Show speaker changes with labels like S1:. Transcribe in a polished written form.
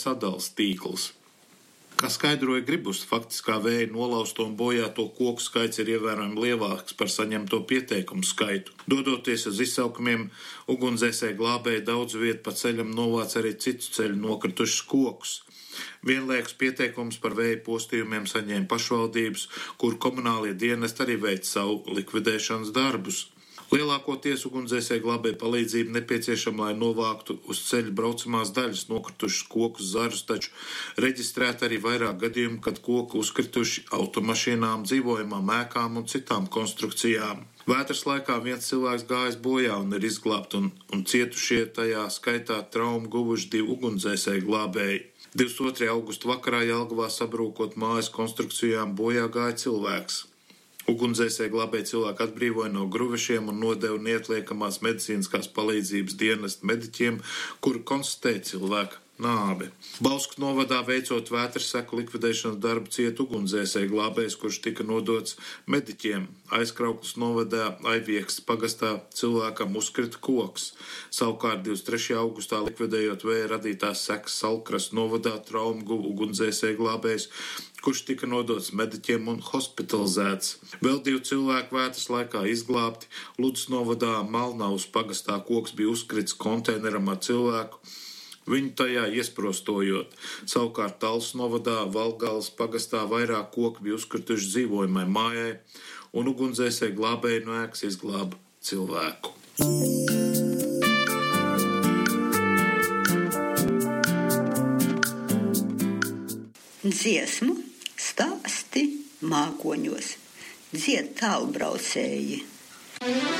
S1: sadales tīkls. Kā skaidroja Gribus, faktiskā vēja nolausto un bojāto koku skaits ir ievērojami lielāks par saņemto pieteikumu skaitu. Dodoties uz izsaukumiem, ugunsdzēsēji glābēji daudz vietu pa ceļam novāc arī citu ceļu nokritušus kokus. Vienlaikus pieteikumus par vēja postījumiem saņēma pašvaldības, kur komunālie dienesti arī veic savu likvidēšanas darbus. Lielākoties ugunsdzēsēji glābēju palīdzību nepieciešama, lai novāktu uz ceļa braucamās daļas nokritušus kokus, zarus, taču reģistrēt arī vairāk gadījumu, kad koku uzkrituši automašīnām, dzīvojamām ēkām un citām konstrukcijām. Vētras laikā viens cilvēks gājis bojā un ir izglābts, un cietušie tajā skaitā traumu guvuši 2 ugunsdzēsēju glābēji. 22. augusta vakarā Jelgavā sabrūkot mājas konstrukcijām bojā gāja cilvēks. Ugunsdzēsēji glābēji cilvēku atbrīvoja no gruvešiem un nodeva neatliekamās medicīniskās palīdzības dienesta mediķiem, kuri konstatēja cilvēka nāvi. Bauskas novadā veicot vētras seku likvidēšanas darbu cieta ugunsdzēsēji glābējs, kurš tika nodots mediķiem. Aizkrauklis novadā Aiviekas pagastā cilvēkam uzkrita koks. Savukārt 23. augustā likvidējot vēja radītās sekas Salkrastu novadā traumu guva ugunsdzēsēji glābējs, kurš tika nodots mediķiem un hospitalizēts. Vēl 2 cilvēki vētras laikā izglābti. Ludzas novadā Malnavas pagastā koks bija uzkrits konteineram ar cilvēku, viņu tajā iesprostojot. Savukārt Talsas novadā Valgalas pagastā vairāk koku bija uzkrituši dzīvojamai mājai, un ugunsdzēsēji glābēji no ēkas izglāba cilvēku.
S2: Dziesmu stāsti mākoņos dzied tālbraucēji.